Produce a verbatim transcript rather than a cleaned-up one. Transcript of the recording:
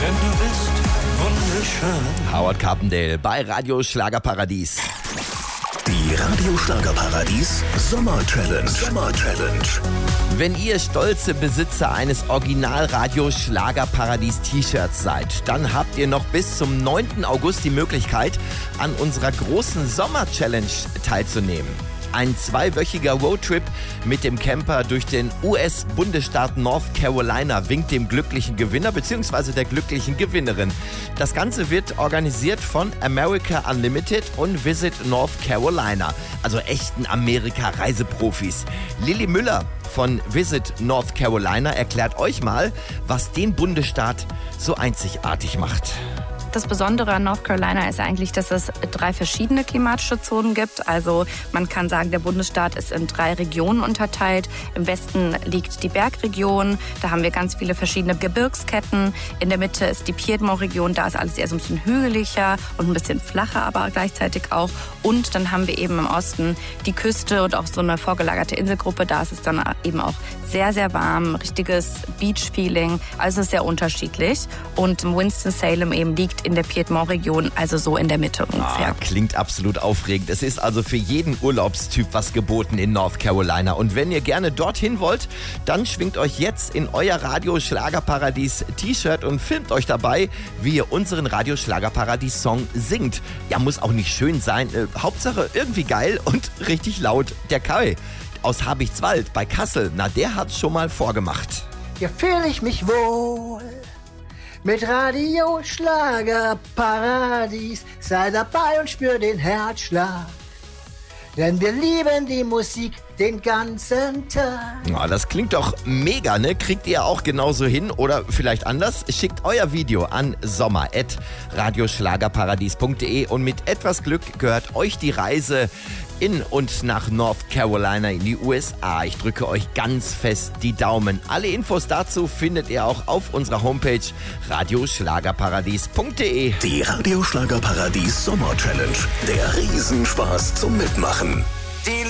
denn du bist wunderschön. Howard Carpendale bei Radio Schlagerparadies. Die Radio Schlagerparadies Sommer Challenge. Sommer Challenge. Wenn ihr stolze Besitzer eines Original-Radio Schlagerparadies T-Shirts seid, dann habt ihr noch bis zum neunten August die Möglichkeit, an unserer großen Sommer Challenge teilzunehmen. Ein zweiwöchiger Roadtrip mit dem Camper durch den U S-Bundesstaat North Carolina winkt dem glücklichen Gewinner bzw. der glücklichen Gewinnerin. Das Ganze wird organisiert von America Unlimited und Visit North Carolina, also echten Amerika-Reiseprofis. Lilly Müller von Visit North Carolina erklärt euch mal, was den Bundesstaat so einzigartig macht. Das Besondere an North Carolina ist eigentlich, dass es drei verschiedene klimatische Zonen gibt. Also man kann sagen, der Bundesstaat ist in drei Regionen unterteilt. Im Westen liegt die Bergregion, da haben wir ganz viele verschiedene Gebirgsketten. In der Mitte ist die Piedmont-Region, da ist alles eher so ein bisschen hügeliger und ein bisschen flacher, aber gleichzeitig auch. Und dann haben wir eben im Osten die Küste und auch so eine vorgelagerte Inselgruppe. Da ist es dann eben auch sehr, sehr warm, richtiges Beach-Feeling. Also es ist sehr unterschiedlich. Und Winston-Salem eben liegt in der Piedmont-Region, also so in der Mitte ungefähr. Ah, klingt absolut aufregend. Es ist also für jeden Urlaubstyp was geboten in North Carolina. Und wenn ihr gerne dorthin wollt, dann schwingt euch jetzt in euer Radio Schlagerparadies T-Shirt und filmt euch dabei, wie ihr unseren Radio Schlagerparadies Song singt. Ja, muss auch nicht schön sein. Äh, Hauptsache irgendwie geil und richtig laut. Der Kai aus Habichtswald bei Kassel, na, der hat's schon mal vorgemacht. Hier fühle ich mich wohl mit Radio Schlagerparadies. Sei dabei und spür den Herzschlag, denn wir lieben die Musik den ganzen Tag. Ja, das klingt doch mega, ne? Kriegt ihr auch genauso hin oder vielleicht anders? Schickt euer Video an sommer at radioschlagerparadies punkt de und mit etwas Glück gehört euch die Reise in und nach North Carolina in die U S A. Ich drücke euch ganz fest die Daumen. Alle Infos dazu findet ihr auch auf unserer Homepage radioschlagerparadies punkt de. Die Radio Schlagerparadies Sommer Challenge. Der Riesenspaß zum Mitmachen.